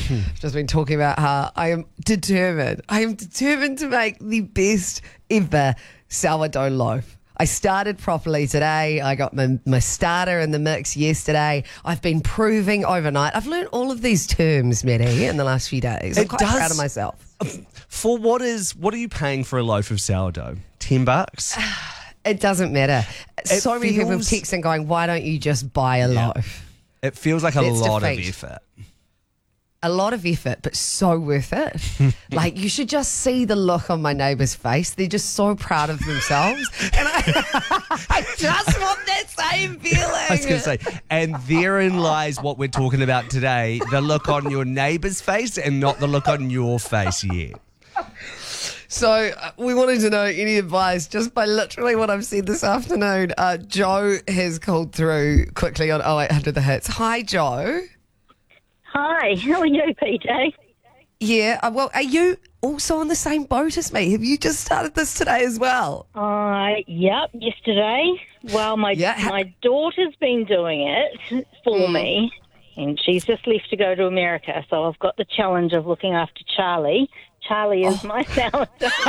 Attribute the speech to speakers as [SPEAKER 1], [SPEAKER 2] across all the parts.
[SPEAKER 1] I've just been talking about how I am determined. I am determined to make the best ever sourdough loaf. I started properly today. I got my starter in the mix yesterday. I've been proving overnight. I've learned all of these terms, Maddie, in the last few days. I'm quite proud of myself.
[SPEAKER 2] For what are you paying for a loaf of sourdough? $10?
[SPEAKER 1] It doesn't matter. So many people have
[SPEAKER 2] feels-
[SPEAKER 1] texted and going, why don't you just buy a loaf?
[SPEAKER 2] It feels like a
[SPEAKER 1] That's
[SPEAKER 2] lot
[SPEAKER 1] defeat.
[SPEAKER 2] of effort.
[SPEAKER 1] A lot of effort, but so worth it. Like, you should just see the look on my neighbour's face. They're just so proud of themselves. And I just want that same feeling.
[SPEAKER 2] I was going to say, and therein lies what we're talking about today, the look on your neighbour's face and not the look on your face yet.
[SPEAKER 1] So we wanted to know any advice just by literally what I've said this afternoon. Joe has called through quickly on 0800 The Hits. Hi, Joe.
[SPEAKER 3] Hi, how are you, PJ?
[SPEAKER 1] Yeah, well, are you also on the same boat as me? Have you just started this today as well?
[SPEAKER 3] Yep, yesterday. Well, my daughter's been doing it for me, and she's just left to go to America, so I've got the challenge of looking after Charlie. Charlie is my sourdough.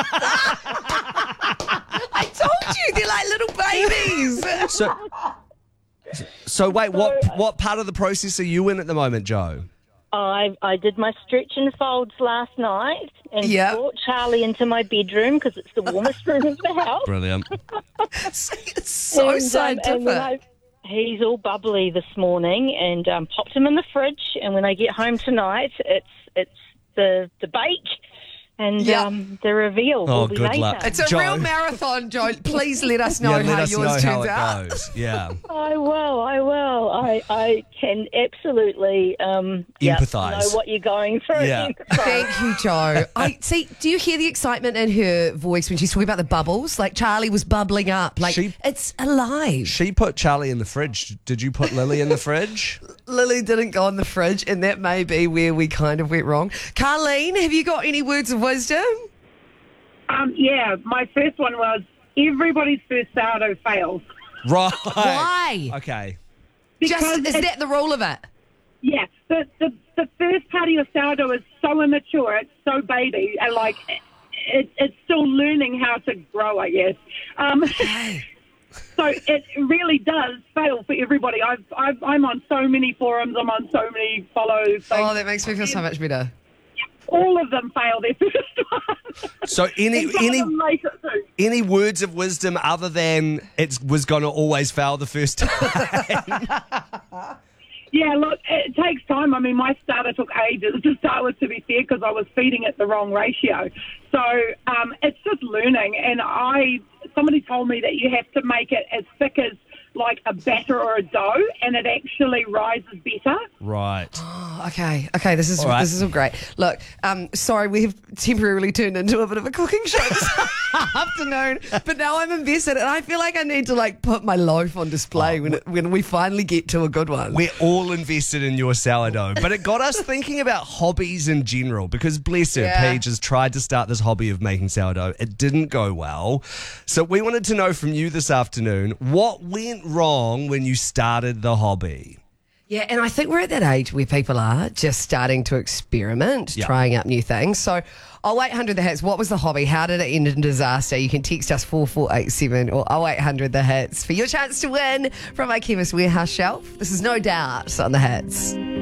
[SPEAKER 1] I told you, they're like little babies.
[SPEAKER 2] So wait, what part of the process are you in at the moment, Joe?
[SPEAKER 3] I did my stretch and folds last night and brought Charlie into my bedroom because it's the warmest room in the house.
[SPEAKER 2] Brilliant.
[SPEAKER 1] It's so scientific.
[SPEAKER 3] He's all bubbly this morning and popped him in the fridge. And when I get home tonight, it's the bake. And the reveal will be
[SPEAKER 2] good
[SPEAKER 3] later.
[SPEAKER 2] luck.
[SPEAKER 1] It's a
[SPEAKER 2] Joe.
[SPEAKER 1] real marathon, Joe. Please let us know
[SPEAKER 2] let
[SPEAKER 1] how
[SPEAKER 2] us
[SPEAKER 1] yours
[SPEAKER 2] know
[SPEAKER 1] turns
[SPEAKER 2] how it
[SPEAKER 1] out.
[SPEAKER 2] goes. Yeah.
[SPEAKER 3] I will. I can absolutely
[SPEAKER 2] empathise.
[SPEAKER 3] know what you're going through.
[SPEAKER 2] Yeah.
[SPEAKER 1] Thank you, Joe. I see. Do you hear the excitement in her voice when she's talking about the bubbles? Like Charlie was bubbling up. Like it's alive.
[SPEAKER 2] She put Charlie in the fridge. Did you put Lily in the fridge?
[SPEAKER 1] Lily didn't go in the fridge, and that may be where we kind of went wrong. Carleen, have you got any words of wisdom?
[SPEAKER 4] Yeah, my first one was everybody's first sourdough fails.
[SPEAKER 2] Right.
[SPEAKER 1] Why?
[SPEAKER 2] Okay.
[SPEAKER 1] Is that the rule of it?
[SPEAKER 4] Yeah, the first part of your sourdough is so immature, it's so baby, and like it's still learning how to grow, I guess. So it really does fail for everybody. I'm on so many forums, I'm on so many follows.
[SPEAKER 1] Oh, that makes me feel so much better.
[SPEAKER 4] All of them fail their first one.
[SPEAKER 2] So any words of wisdom other than it was going to always fail the first time?
[SPEAKER 4] Yeah, look, it takes time. I mean, my starter took ages to start with, to be fair, because I was feeding it the wrong ratio. So it's just learning. And somebody told me that you have to make it as thick as like a batter or a dough, and it actually rises better.
[SPEAKER 2] Right.
[SPEAKER 1] Okay, this is
[SPEAKER 2] All right.
[SPEAKER 1] this is all great. Look, sorry, we have temporarily turned into a bit of a cooking show this afternoon, but now I'm invested, and I feel like I need to like put my loaf on display when we finally get to a good one.
[SPEAKER 2] We're all invested in your sourdough, but it got us thinking about hobbies in general because bless her, Paige has tried to start this hobby of making sourdough. It didn't go well. So we wanted to know from you this afternoon, what went wrong when you started the hobby?
[SPEAKER 1] Yeah, and I think we're at that age where people are just starting to experiment, trying out new things. So 0800 The Hits, what was the hobby? How did it end in disaster? You can text us 4487 or 0800 The Hits for your chance to win from our Chemist Warehouse shelf. This is No Doubt on The Hits.